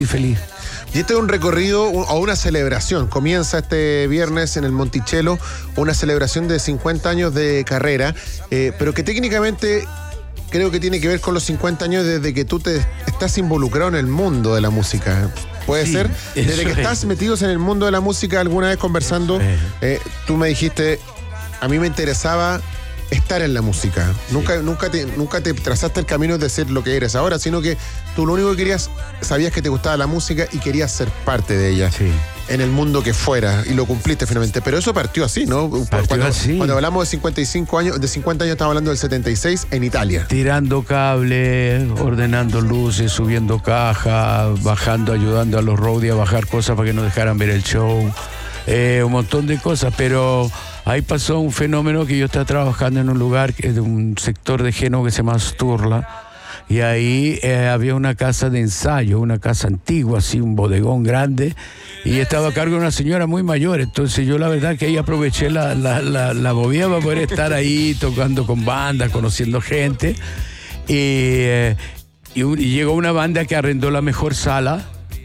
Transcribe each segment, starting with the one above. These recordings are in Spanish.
y feliz. Y este es un recorrido o una celebración. Comienza este viernes en el Monticello, una celebración de 50 años de carrera, pero que técnicamente creo que tiene que ver con los 50 años desde que tú te estás involucrado en el mundo de la música. ¿Puede ser? Desde que estás metidos en el mundo de la música, alguna vez conversando, tú me dijiste, a mí me interesaba estar en la música. Sí. Nunca te trazaste el camino de ser lo que eres ahora, sino que tú lo único que querías, sabías que te gustaba la música y querías ser parte de ella. Sí. En el mundo que fuera, y lo cumpliste finalmente. Pero eso partió así, ¿no? Cuando hablamos de 55 años, de 50 años, estamos hablando del 76 en Italia. Tirando cables, ordenando luces, subiendo cajas, bajando, ayudando a los roadies a bajar cosas para que no dejaran ver el show. Un montón de cosas, pero ahí pasó un fenómeno que yo estaba trabajando en un lugar, de un sector de Génova que se llama Sturla, y ahí había una casa de ensayo, una casa antigua, así, un bodegón grande, y estaba a cargo de una señora muy mayor. Entonces yo la verdad que ahí aproveché la movida para poder estar ahí tocando con bandas, conociendo gente, y llegó una banda que arrendó la mejor sala.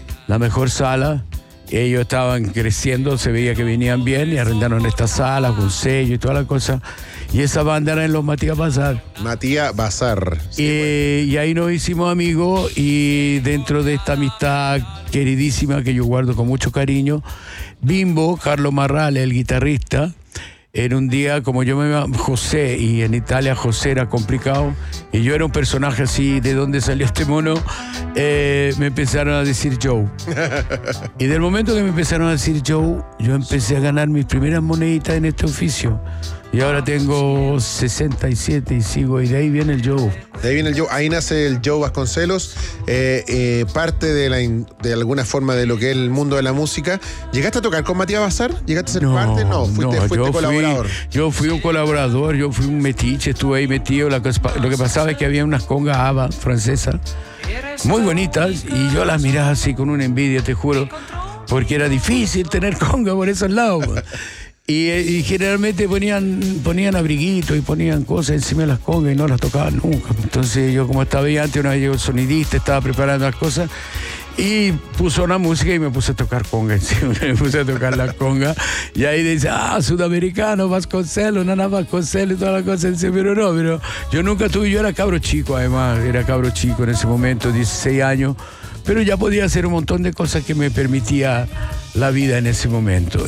Ellos estaban creciendo, se veía que venían bien y arrendaron esta sala con sello y toda la cosa. Y esa banda era en los Matías Bazar. Matías Bazar. Sí, y ahí nos hicimos amigos, y dentro de esta amistad queridísima que yo guardo con mucho cariño, Bimbo, Carlos Marrale, el guitarrista, en un día, como yo me llamo José, y en Italia José era complicado, y yo era un personaje así, ¿de dónde salió este mono? Me empezaron a decir Joe. Y del momento que me empezaron a decir Joe, yo empecé a ganar mis primeras moneditas en este oficio. Y ahora tengo 67 y sigo, y de ahí viene el Joe. De ahí viene el Joe, ahí nace el Joe Vasconcelos, parte de alguna forma de lo que es el mundo de la música. ¿Llegaste a tocar con Matías Bazar? ¿Llegaste a ser parte? No, fuiste colaborador. Yo fui un colaborador, yo fui un metiche, estuve ahí metido. Lo que pasaba es que había unas congas ABBA francesas, muy bonitas, y yo las miraba así con una envidia, te juro, porque era difícil tener conga por esos lados. Y generalmente ponían abriguitos y ponían cosas encima de las congas y no las tocaban nunca. Entonces yo, como estaba ahí antes, una vez llegó el sonidista, estaba preparando las cosas y puso una música y me puse a tocar conga encima. Me puse a tocar la conga y ahí dice, sudamericano, Vasconcelos, Nana Vasconcelos y toda la cosa. Pero yo nunca tuve, yo era cabro chico además, en ese momento, 16 años. Pero ya podía hacer un montón de cosas que me permitía la vida en ese momento.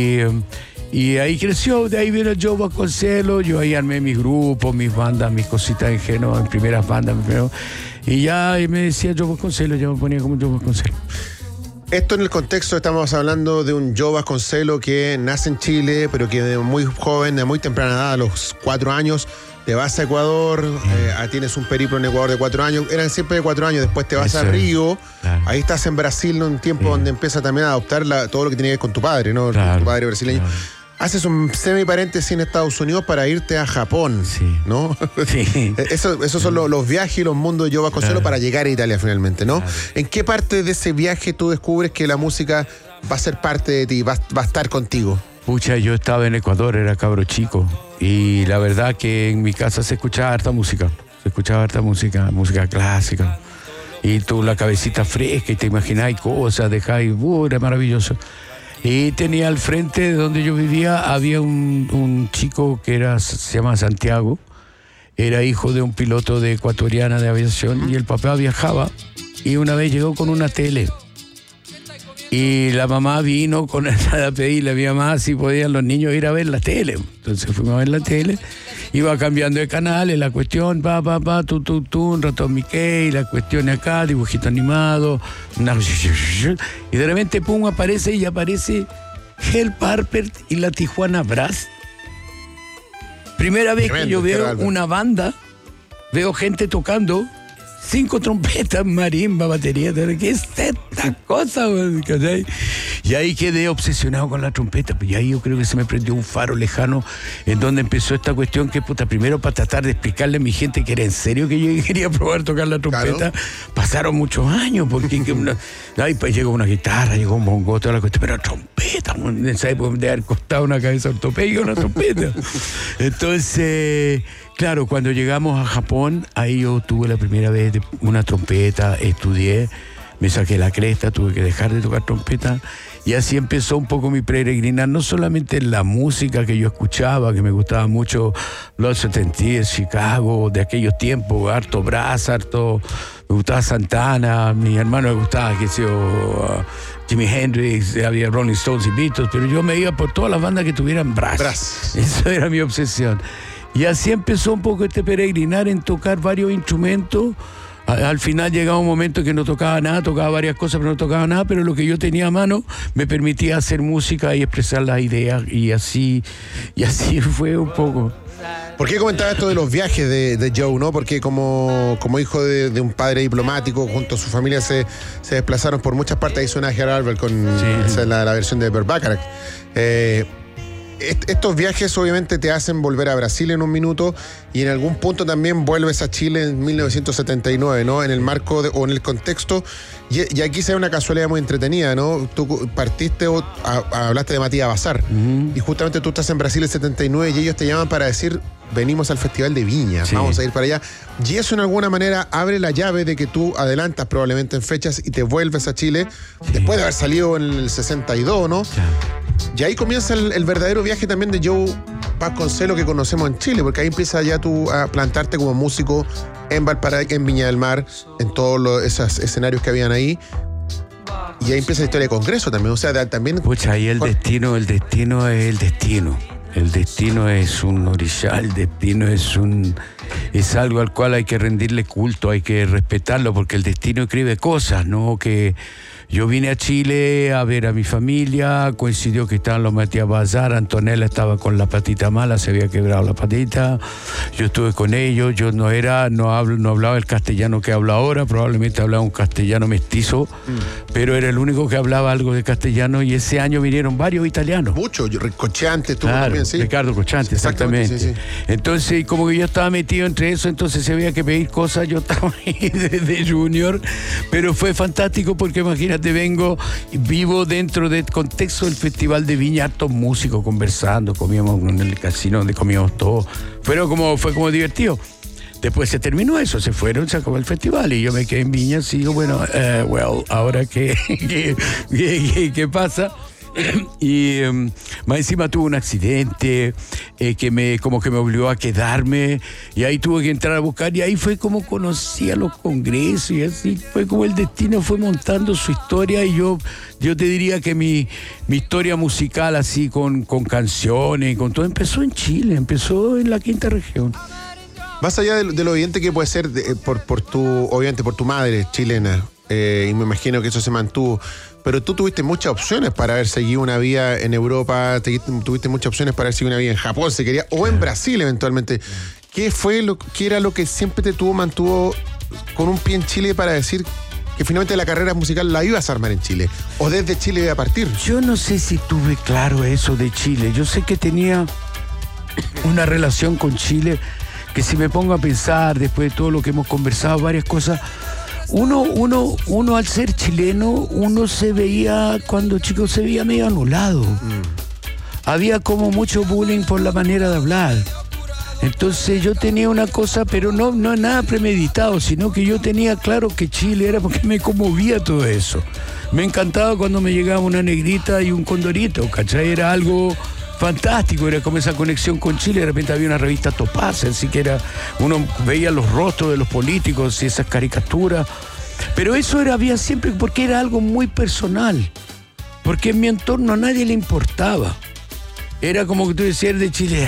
Y ahí creció, de ahí vino Joe Vasconcelos, yo ahí armé mis grupos, mis bandas, mis cositas en Génova, en primeras bandas, y ya me decía Joe Vasconcelos, yo me ponía como Joe Vasconcelos. Esto en el contexto, estamos hablando de un Joe Vasconcelos que nace en Chile, pero que de muy joven, de muy temprana edad, a los 4 años, te vas a Ecuador, tienes un periplo en Ecuador de 4 años, eran siempre de 4 años, después te vas a Río, claro. Ahí estás en Brasil, un tiempo donde empiezas también a adoptar todo lo que tiene que ver con tu padre, ¿no? Claro, tu padre brasileño. Claro. Haces un semi-paréntesis en Estados Unidos para irte a Japón, ¿no? Sí. Esos son los viajes y los mundos de Joe Vasconcelos para llegar a Italia finalmente, ¿no? Claro. ¿En qué parte de ese viaje tú descubres que la música va a ser parte de ti, va a estar contigo? Pucha, yo estaba en Ecuador, era cabro chico, y la verdad que en mi casa se escuchaba harta música, música clásica, y tú la cabecita fresca y te imaginabas cosas, era maravilloso. Y tenía al frente de donde yo vivía, había un chico que se llama Santiago, era hijo de un piloto de ecuatoriana de aviación, y el papá viajaba, y una vez llegó con una tele. Y la mamá vino con a pedirle a mi mamá si podían los niños ir a ver la tele. Entonces fuimos a ver la tele, iba cambiando de canales, la cuestión, un ratón Mickey, la cuestión acá, dibujito animado, y de repente, pum, aparece Help Harper y la Tijuana Brass. Primera vez que yo veo una banda, veo gente tocando, 5 trompetas, marimba, batería, ¿qué es esta cosa? Y ahí quedé obsesionado con la trompeta, y ahí yo creo que se me prendió un faro lejano en donde empezó esta cuestión que, primero para tratar de explicarle a mi gente que era en serio que yo quería probar tocar la trompeta. Claro. Pasaron muchos años, porque ahí pues llegó una guitarra, llegó un bongo, toda la cuestión, pero trompeta, en esa época de haber costado una cabeza ortopédica una trompeta. Entonces, claro, cuando llegamos a Japón, ahí yo tuve la primera vez una trompeta, estudié. me saqué la cresta, tuve que dejar de tocar trompeta. Y así empezó un poco mi peregrinar, no solamente en la música que yo escuchaba, que me gustaba mucho, los 70s, Chicago, de aquellos tiempos, harto brass, me gustaba Santana, a mi hermano le gustaba, qué sé yo, Jimi Hendrix, había Rolling Stones y Beatles, pero yo me iba por todas las bandas que tuvieran brass. Eso era mi obsesión. Y así empezó un poco este peregrinar en tocar varios instrumentos. Al final llegaba un momento que no tocaba nada, tocaba varias cosas, pero no tocaba nada, pero lo que yo tenía a mano me permitía hacer música y expresar las ideas, y así fue un poco. ¿Por qué comentaba esto de los viajes de Joe, no? Porque como hijo de un padre diplomático, junto a su familia se desplazaron por muchas partes. Ahí suena Gerard Albert con esa es la versión de Burt Bacharach. Estos viajes obviamente te hacen volver a Brasil en un minuto, y en algún punto también vuelves a Chile en 1979, ¿no? En el marco o en el contexto, y aquí se ve una casualidad muy entretenida, ¿no? Tú partiste hablaste de Matías Bazar, y justamente tú estás en Brasil en 79 y ellos te llaman para decir: venimos al Festival de Viña, vamos a ir para allá. Y eso en alguna manera abre la llave de que tú adelantas probablemente en fechas y te vuelves a Chile, después de haber salido en el 62, ¿no? Y ahí comienza el verdadero viaje también de Joe Vasconcelos que conocemos en Chile, porque ahí empieza ya tú a plantarte como músico en Valparaíso, en Viña del Mar, en todos esos escenarios que habían ahí. Y ahí empieza la historia de Congreso también, o sea, también... Pucha, ahí el destino es el destino. El destino es un orishá, el destino es algo al cual hay que rendirle culto, hay que respetarlo, porque el destino escribe cosas, ¿no? Que yo vine a Chile a ver a mi familia, coincidió que estaban los Matías Bazar, Antonella estaba con la patita mala, se había quebrado la patita, yo estuve con ellos, yo no hablaba el castellano que hablo ahora, probablemente hablaba un castellano mestizo, pero era el único que hablaba algo de castellano, y ese año vinieron varios italianos. Muchos, Cocciante estuvo también, sí. Ricardo Cocciante, exactamente. Sí. Entonces, como que yo estaba metido entre eso, entonces se había que pedir cosas, yo estaba ahí de junior, pero fue fantástico porque imagínate, vivo dentro del contexto del Festival de Viña, hartos músicos conversando, comíamos en el casino donde comíamos todo, fue como divertido. Después se terminó eso, se acabó el festival y yo me quedé en Viña, sigo, ahora qué pasa. Y más encima tuve un accidente que me obligó a quedarme, y ahí tuve que entrar a buscar, y ahí fue como conocí a los congresos, y así fue como el destino fue montando su historia. Y yo te diría que mi historia musical así con canciones y con todo empezó en Chile, empezó en la quinta región. Más allá de lo evidente que puede ser obviamente por tu madre chilena, y me imagino que eso se mantuvo, pero tú tuviste muchas opciones para haber seguido una vida en Europa, tuviste muchas opciones para haber seguido una vida en Japón, si quería, o en Brasil eventualmente. ¿Qué era lo que siempre te mantuvo con un pie en Chile para decir que finalmente la carrera musical la ibas a armar en Chile? ¿O desde Chile iba a partir? Yo no sé si tuve claro eso de Chile. Yo sé que tenía una relación con Chile que, si me pongo a pensar después de todo lo que hemos conversado, varias cosas, uno al ser chileno, uno se veía, cuando chico se veía medio anulado. Había como mucho bullying por la manera de hablar. Entonces yo tenía una cosa, pero no nada premeditado, sino que yo tenía claro que Chile era, porque me conmovía todo eso. Me encantaba cuando me llegaba una negrita y un condorito, ¿cachai? Era algo fantástico, era como esa conexión con Chile. De repente había una revista Topaz, así que uno veía los rostros de los políticos y esas caricaturas, pero eso había siempre, porque era algo muy personal, porque en mi entorno a nadie le importaba. Era como que tú decías de Chile,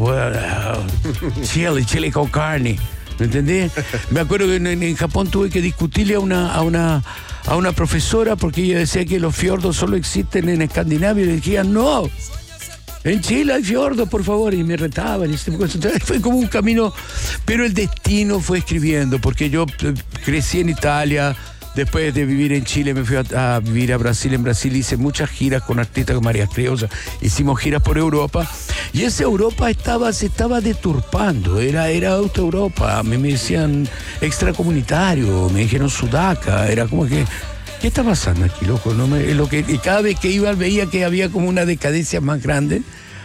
Chile con carne, ¿me entendés? Me acuerdo que en Japón tuve que discutirle a una profesora, porque ella decía que los fiordos solo existen en Escandinavia, y le decía, no, en Chile hay fiordos, por favor, y me retaban. Y fue como un camino, pero el destino fue escribiendo, porque yo crecí en Italia, después de vivir en Chile me fui a vivir a Brasil. En Brasil hice muchas giras con artistas como María Criosa, hicimos giras por Europa, y esa Europa se estaba deturpando, era auto-Europa, a mí me decían extracomunitario, me dijeron sudaca, era como que, ¿qué está pasando aquí, loco? Y cada vez que iba veía que había como una decadencia más grande.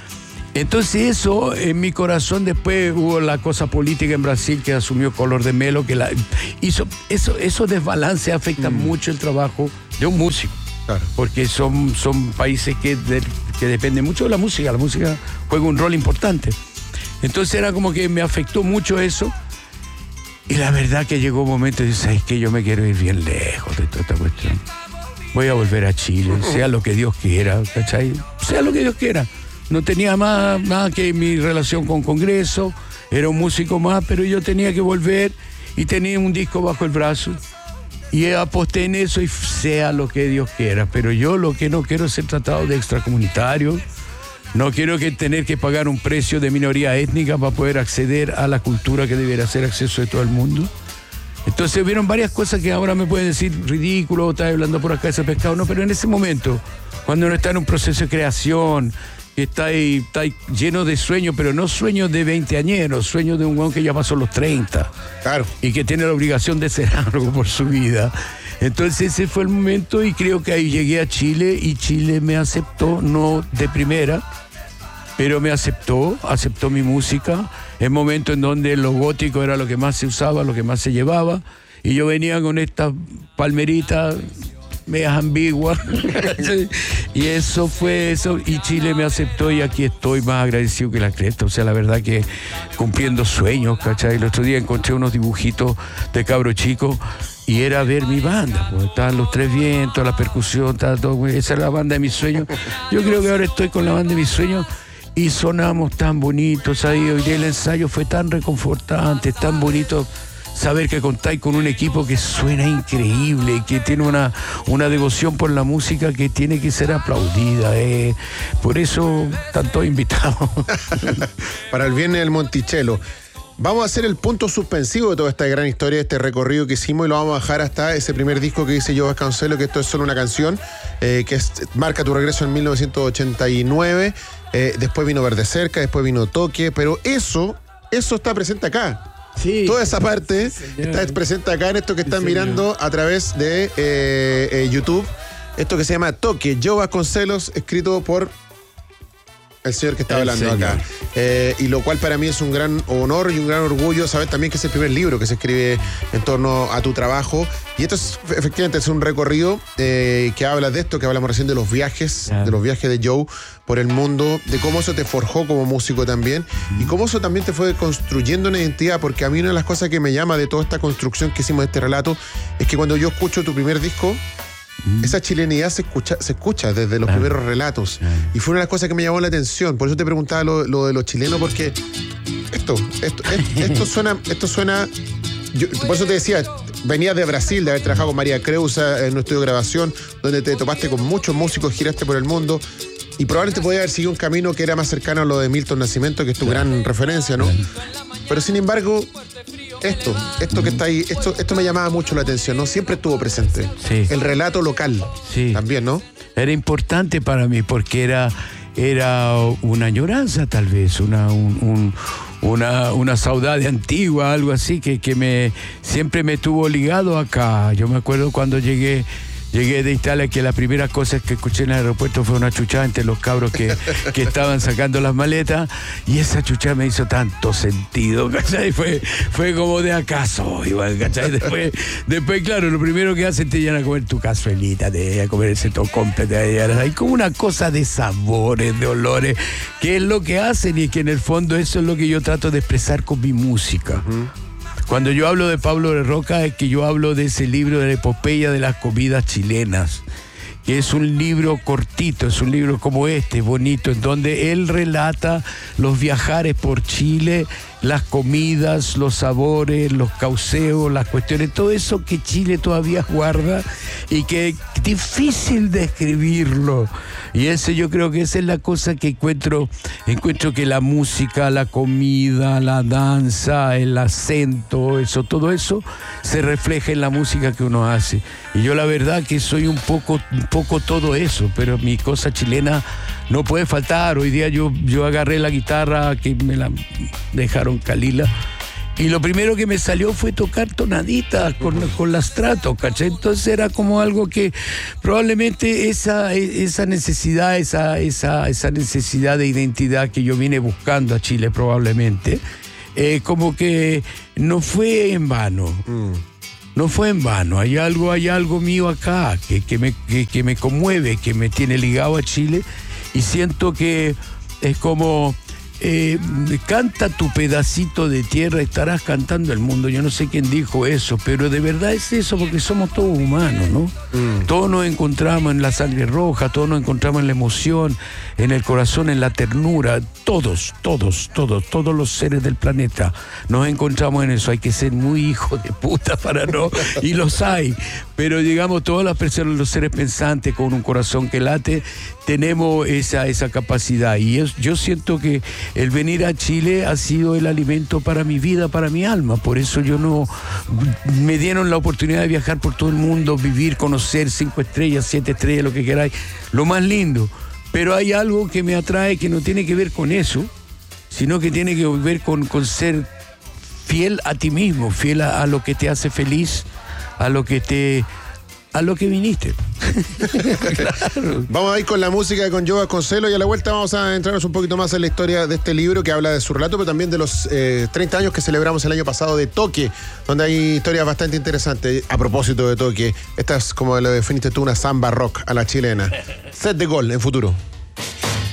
Entonces eso, en mi corazón, después hubo la cosa política en Brasil que asumió Color de Melo, que hizo esos desbalances afectan mucho el trabajo de un músico. Claro. Porque son países que dependen mucho de la música juega un rol importante. Entonces era como que me afectó mucho eso, y la verdad que llegó un momento y dije, es que yo me quiero ir bien lejos de toda esta cuestión. Voy a volver a Chile, sea lo que Dios quiera, ¿cachai? Sea lo que Dios quiera. No tenía más que mi relación con Congreso, era un músico más, pero yo tenía que volver y tenía un disco bajo el brazo. Y aposté en eso y sea lo que Dios quiera. Pero yo lo que no quiero es ser tratado de extracomunitario. No quiero tener que pagar un precio de minoría étnica para poder acceder a la cultura que debiera ser acceso de todo el mundo. Entonces vieron varias cosas que ahora me pueden decir ridículo, estás hablando por acá de ese pescado. No, pero en ese momento, cuando uno está en un proceso de creación, que está ahí lleno de sueños, pero no sueños de 20añeros, sueños de un huevón que ya pasó los 30. Claro. Y que tiene la obligación de hacer algo por su vida. Entonces ese fue el momento, y creo que ahí llegué a Chile, y Chile me aceptó, no de primera, pero me aceptó mi música, en momentos en donde lo gótico era lo que más se usaba, lo que más se llevaba, y yo venía con estas palmeritas medias ambiguas, y eso fue eso, y Chile me aceptó, y aquí estoy más agradecido que la cresta. O sea, la verdad que cumpliendo sueños, ¿cachai? El otro día encontré unos dibujitos de cabro chico, y era ver mi banda, pues estaban los Tres Vientos, la percusión, todo, esa era la banda de mis sueños. Yo creo que ahora estoy con la banda de mis sueños, y sonamos tan bonitos ahí. Hoy día el ensayo fue tan reconfortante, tan bonito saber que contáis con un equipo que suena increíble, que tiene una devoción por la música que tiene que ser aplaudida. Por eso están todos invitados. Para el viernes del Monticello. Vamos a hacer el punto suspensivo de toda esta gran historia, de este recorrido que hicimos, y lo vamos a bajar hasta ese primer disco que dice Joe Vasconcelos, que esto es solo una canción, marca tu regreso en 1989. Después vino Verde Cerca, después vino Toque, pero eso está presente acá. Sí. Toda esa parte está presente acá en esto que están mirando a través de YouTube. Esto que se llama Toque, Joe Vasconcelos, escrito por el señor que está hablando acá. Y lo cual para mí es un gran honor y un gran orgullo saber también que es el primer libro que se escribe en torno a tu trabajo. Y esto efectivamente es un recorrido que habla de esto, que hablamos recién de los viajes, de los viajes de Joe por el mundo, de cómo eso te forjó como músico también, y cómo eso también te fue construyendo una identidad, porque a mí una de las cosas que me llama de toda esta construcción que hicimos de este relato es que cuando yo escucho tu primer disco, esa chilenidad se escucha desde los primeros relatos. Y fue una de las cosas que me llamó la atención. Por eso te preguntaba lo de los chilenos, porque esto suena. Por eso te decía, venías de Brasil, de haber trabajado con María Creusa en un estudio de grabación, donde te topaste con muchos músicos, giraste por el mundo, y probablemente podías haber seguido un camino que era más cercano a lo de Milton Nascimento, que es tu gran referencia, ¿no? Pero sin embargo, esto que está ahí, esto me llamaba mucho la atención, ¿no? Siempre estuvo presente. Sí. El relato local. Sí. También, ¿no? Era importante para mí porque era una añoranza, tal vez, una saudade antigua, algo así, que siempre me tuvo ligado acá. Yo me acuerdo cuando llegué de Italia, que la primera cosa que escuché en el aeropuerto fue una chuchada entre los cabros que estaban sacando las maletas, y esa chuchada me hizo tanto sentido, ¿cachai? Fue como de acaso, igual, ¿cachai? Después, claro, lo primero que hacen te llevan a comer tu cazuelita, te llevan a comer ese tocomple, hay como una cosa de sabores, de olores, que es lo que hacen, y que en el fondo eso es lo que yo trato de expresar con mi música. Cuando yo hablo de Pablo de Roca, es que yo hablo de ese libro de la epopeya de las comidas chilenas, que es un libro cortito, es un libro como este, bonito, en donde él relata los viajares por Chile, las comidas, los sabores, los causeos, las cuestiones, todo eso que Chile todavía guarda y que es difícil describirlo. Y yo creo que esa es la cosa que encuentro que la música, la comida, la danza, el acento, todo eso se refleja en la música que uno hace. Y yo la verdad que soy un poco todo eso, pero mi cosa chilena no puede faltar. Hoy día yo agarré la guitarra que me la dejaron Calila, Y lo primero que me salió fue tocar tonaditas con las Stratos, ¿cachai? Entonces era como algo que probablemente esa necesidad, esa necesidad de identidad que yo vine buscando a Chile probablemente, como que no fue en vano. No fue en vano, hay algo mío acá que me conmueve, que me tiene ligado a Chile, y siento que es como canta tu pedacito de tierra, estarás cantando el mundo. Yo no sé quién dijo eso, pero de verdad es eso, porque somos todos humanos, ¿no? Todos nos encontramos en la sangre roja, todos nos encontramos en la emoción, en el corazón, en la ternura, todos los seres del planeta nos encontramos en eso. Hay que ser muy hijo de puta para no, y los hay, pero digamos, todas las personas, los seres pensantes con un corazón que late, tenemos esa capacidad, y yo siento que el venir a Chile ha sido el alimento para mi vida, para mi alma. Por eso me dieron la oportunidad de viajar por todo el mundo, vivir, conocer 5 estrellas, 7 estrellas, lo que queráis, lo más lindo. Pero hay algo que me atrae que no tiene que ver con eso, sino que tiene que ver con ser fiel a ti mismo, fiel a lo que te hace feliz, a lo que viniste. Claro. Vamos a ir con la música con Joe Vasconcelos, y a la vuelta vamos a entrarnos un poquito más en la historia de este libro que habla de su relato, pero también de los 30 años que celebramos el año pasado de Toque, donde hay historias bastante interesantes. A propósito de Toque, esta es, como lo definiste tú, una samba rock a la chilena. Set de gol en Futuro.